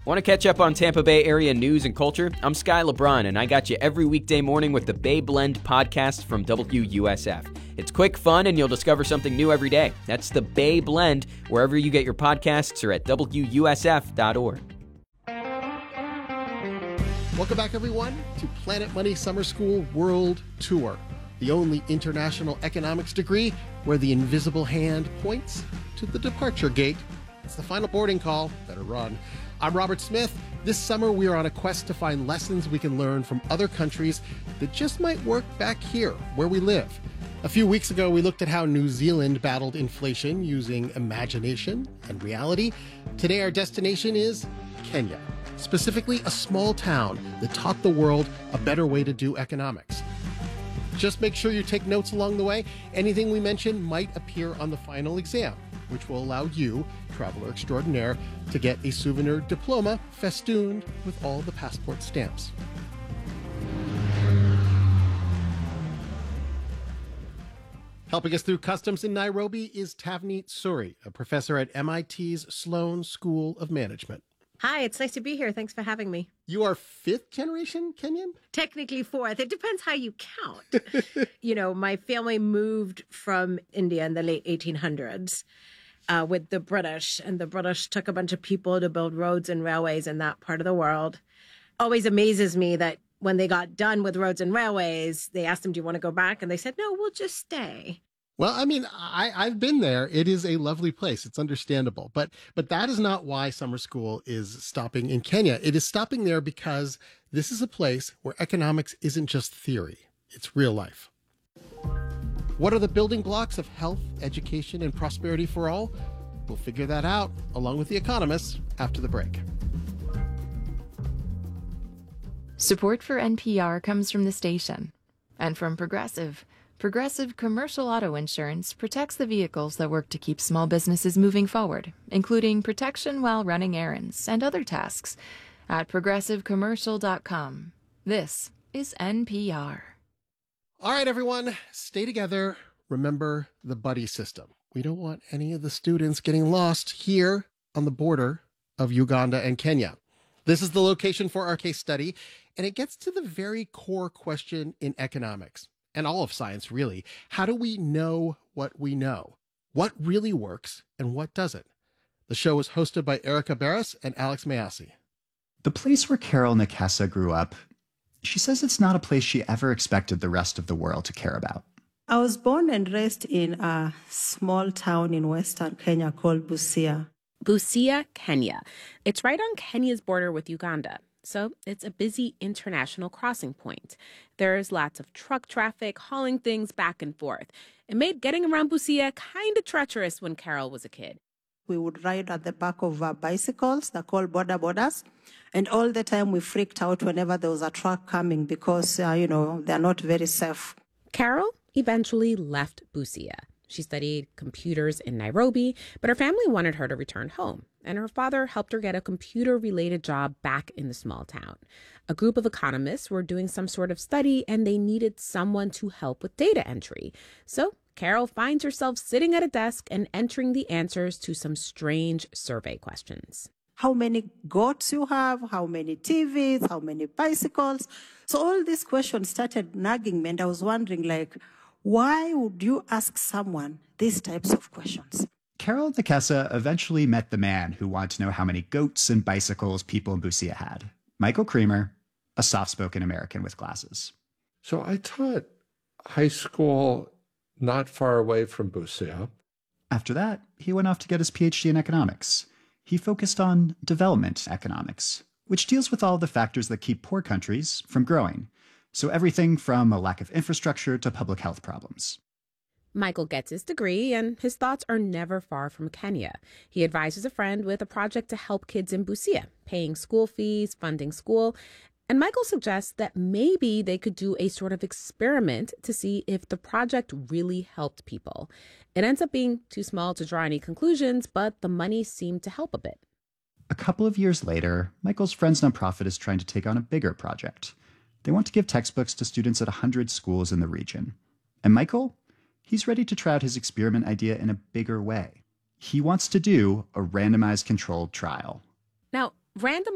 Want to catch up on Tampa Bay area news and culture? I'm Sky LeBron, and I got you every weekday morning with the Bay Blend podcast from WUSF. It's quick, fun, and you'll discover something new every day. That's the Bay Blend, wherever you get your podcasts or at WUSF.org. Welcome back, everyone, to Planet Money Summer School World Tour, the only international economics degree where the invisible hand points to the departure gate. It's the final boarding call. Better run. I'm Robert Smith. This summer, we are on a quest to find lessons we can learn from other countries that just might work back here, where we live. A few weeks ago, we looked at how New Zealand battled inflation using imagination and reality. Today, our destination is Kenya, specifically a small town that taught the world a better way to do economics. Just make sure you take notes along the way. Anything we mention might appear on the final exam, which will allow you, traveler extraordinaire, to get a souvenir diploma festooned with all the passport stamps. Helping us through customs in Nairobi is Tavneet Suri, a professor at MIT's Sloan School of Management. Hi, it's nice to be here. Thanks for having me. You are fifth generation Kenyan? Technically fourth. It depends how you count. My family moved from India in the late 1800s with the British, and the British took a bunch of people to build roads and railways in that part of the world. Always amazes me that when they got done with roads and railways, they asked them, do you want to go back? And they said, no, we'll just stay. Well, I mean, I've been there. It is a lovely place. It's understandable. But that is not why summer school is stopping in Kenya. It is stopping there because this is a place where economics isn't just theory. It's real life. What are the building blocks of health, education, and prosperity for all? We'll figure that out, along with the economists, after the break. Support for NPR comes from the station and from Progressive. Progressive Commercial Auto Insurance protects the vehicles that work to keep small businesses moving forward, including protection while running errands and other tasks, at progressivecommercial.com. This is NPR. All right, everyone, stay together. Remember the buddy system. We don't want any of the students getting lost here on the border of Uganda and Kenya. This is the location for our case study, and it gets to the very core question in economics, and all of science, really. How do we know what we know? What really works and what doesn't? The show is hosted by Erica Barris and Alex Massey. The place where Carol Nakesa grew up, she says it's not a place she ever expected the rest of the world to care about. I was born and raised in a small town in western Kenya called Busia. Busia, Kenya. It's right on Kenya's border with Uganda. So it's a busy international crossing point. There's lots of truck traffic hauling things back and forth. It made getting around Busia kind of treacherous when Carol was a kid. We would ride at the back of bicycles, they're called border borders. And all the time we freaked out whenever there was a truck coming because, they're not very safe. Carol eventually left Busia. She studied computers in Nairobi, but her family wanted her to return home, and her father helped her get a computer-related job back in the small town. A group of economists were doing some sort of study, and they needed someone to help with data entry. So Carol finds herself sitting at a desk and entering the answers to some strange survey questions. How many goats you have, how many TVs, how many bicycles. So all these questions started nagging me, and I was wondering, why would you ask someone these types of questions? Carol Nakesa eventually met the man who wanted to know how many goats and bicycles people in Busia had. Michael Creamer, a soft-spoken American with glasses. So I taught high school not far away from Busia. After that, he went off to get his PhD in economics. He focused on development economics, which deals with all the factors that keep poor countries from growing. So everything from a lack of infrastructure to public health problems. Michael gets his degree, and his thoughts are never far from Kenya. He advises a friend with a project to help kids in Busia, paying school fees, funding school. And Michael suggests that maybe they could do a sort of experiment to see if the project really helped people. It ends up being too small to draw any conclusions, but the money seemed to help a bit. A couple of years later, Michael's friend's nonprofit is trying to take on a bigger project. They want to give textbooks to students at 100 schools in the region. And Michael, he's ready to try out his experiment idea in a bigger way. He wants to do a randomized controlled trial. Now, randomized